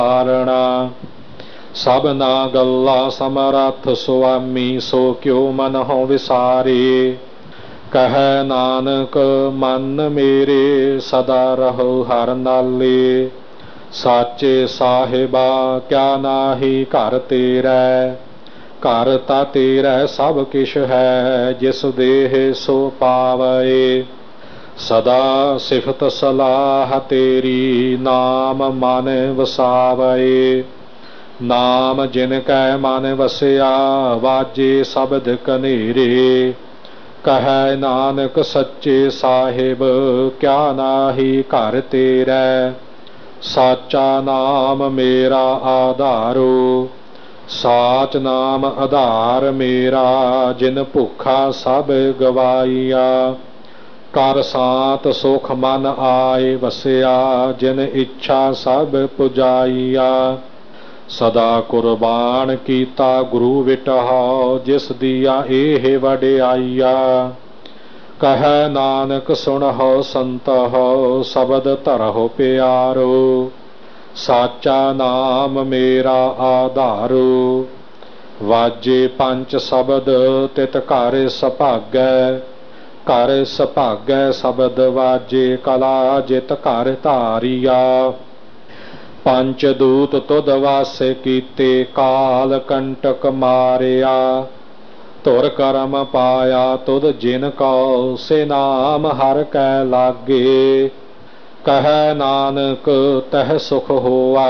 ਕਾਰਣਾ। ਸਭਨਾ ਗੱਲਾਂ ਸਮਰੱਥ ਸੁਆਮੀ, ਸੋ ਕਿਉ ਮਨ ਹੋ ਵਿਸਾਰੇ। ਕਹੈ ਨਾਨਕ ਮਨ ਮੇਰੇ, ਸਦਾ ਰਹੋ ਹਰ ਨਾਲੇ। ਸਾਚੇ ਸਾਹਿਬਾ ਕਿਆ ਨਾਹੀ ਘਰ ਤੇਰੈ, ਘਰ ਤਾ ਤੇਰੈ ਸਭ ਕਿਛ ਹੈ। ਜਿਸ ਦੇਹ ਸੋ ਪਾਵੈ, ਸਦਾ ਸਿਫਤ ਸਲਾਹ ਤੇਰੀ। ਨਾਮ ਮਨ ਵਸਾਵੈ, ਨਾਮ ਜਿਨ ਕੈ ਮਨ ਵਸਿਆ। ਵਾਜੇ ਸ਼ਬਦ ਕਨੇਰੇ, ਕਹੈ ਨਾਨਕ ਸੱਚੇ ਸਾਹਿਬ ਕਿਆ ਨਾਹੀ ਘਰ ਤੇਰੈ। ਸਾਚਾ ਨਾਮ ਮੇਰਾ ਆਧਾਰੋ, ਸਾਚ ਨਾਮ ਆਧਾਰ ਮੇਰਾ। ਜਿਨ ਭੁੱਖਾ ਸਭ ਗਵਾਈਆ, ਕਰ ਸਾਤ ਸੁਖ ਮਨ ਆਏ ਵਸਿਆ। ਜਿਨ ਇੱਛਾ ਸਭ ਪੁਜਾਈਆ, ਸਦਾ ਕੁਰਬਾਨ ਕੀਤਾ ਗੁਰੂ ਵਿਟਹੁ। ਜਿਸ ਦੀਆ ਇਹ ਵਡਿਆਈਆ, ਕਹੈ ਨਾਨਕ ਸੁਣਹੁ ਸੰਤਹੁ। ਸ਼ਬਦ ਧਰਹੁ ਪਿਆਰੋ, ਸਾਚਾ ਨਾਮ ਮੇਰਾ ਆਧਾਰੋ। ਵਾਜੇ ਪੰਚ ਸ਼ਬਦ ਤਿਤ ਘਰ ਸੁਭਾਗੈ, ਘਰ ਸੁਭਾਗੈ ਸ਼ਬਦ ਵਾਜੇ। ਕਲਾ ਜਿਤ ਘਰ ਧਾਰੀਆ, ਪੰਚ ਦੂਤ ਤੁਧ ਵਾਸੈ ਕੀਤੇ। ਕਾਲ ਕੰਟਕ ਮਾਰਿਆ, ਧੁਰ ਕਰਮ ਪਾਇਆ ਤੁਧ ਜਿਨ ਕਉ। ਸੇ ਨਾਮ ਹਰਿ ਕੈ ਲਾਗੇ, ਕਹੈ ਨਾਨਕ ਤਹ ਸੁਖ ਹੋਆ।